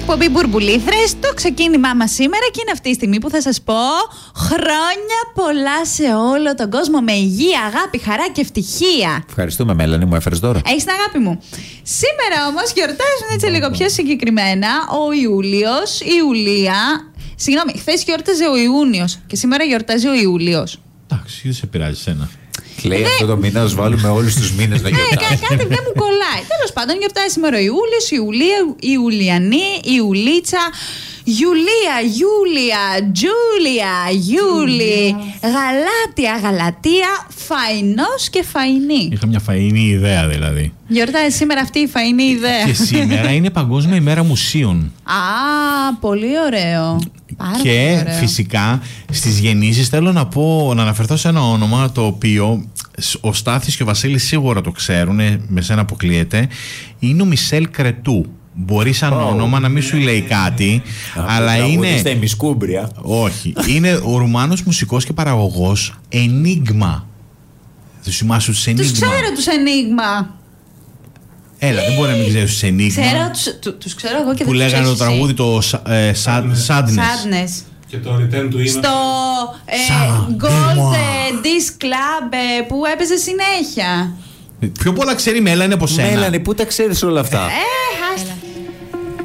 εκπομπή Μπουρμπουλήθρες, το ξεκίνημά μας σήμερα και είναι αυτή η στιγμή που θα σας πω χρόνια πολλά σε όλο τον κόσμο με υγεία, αγάπη, χαρά και ευτυχία. Ευχαριστούμε, Μέλανη, μου έφερες τώρα. Έχεις την αγάπη μου. Σήμερα όμως γιορτάζουν έτσι λίγο πιο συγκεκριμένα ο Ιούλιος, η Ιουλία. Συγγνώμη, χθες γιόρταζε ο Ιούνιος και σήμερα γιορτάζει ο Ιούλιος. Εντάξει, δεν σε πειράζει σένα. Λέει αυτό το μήνα, ας βάλουμε όλους τους μήνες να γιορτάσουμε. Κάτι δεν μου κολλάει. Τέλος πάντων, γιορτάζει σήμερα ο Ιούλιος, η Ιουλία, η Ιουλιανή, η Ιουλίτσα, Γιουλία, Γιούλια, Τζούλια, Γιούλη, Γαλάτια, Φαϊνός και Φαϊνή. Είχα μια φαϊνή ιδέα δηλαδή. Γιορτάζει σήμερα αυτή η φαϊνή ιδέα. Και σήμερα είναι Παγκόσμια ημέρα μουσείων. Α, πολύ ωραίο. Πάρα Και πολύ ωραίο. φυσικά στις γεννήσεις θέλω να αναφερθώ σε ένα όνομα το οποίο ο Στάθης και ο Βασίλης σίγουρα το ξέρουν, με σένα αποκλείεται. Είναι ο Μισελ Κρετού. Μπορεί σαν όνομα να μην σου λέει κάτι, αλλά είναι. Στα ημισκούμπρια. Όχι. Είναι ο Ρουμάνος μουσικός και παραγωγός Ενίγμα. Τους θυμάσαι τους Ενίγμα? Τους ξέρω τους Ενίγμα. Έλα, δεν μπορεί να μην ξέρεις τους Ενίγμα. Τους ξέρω εγώ και που δεν τους λέγανε το ξέρεις εσύ. τραγούδι το Sadness. Sadness. Και το Return to Image. Στο Gold Disc Club που έπαιζε συνέχεια. Πιο πολλά ξέρει η Μέλανη από σένα. Μέλανη, πού τα ξέρεις όλα αυτά?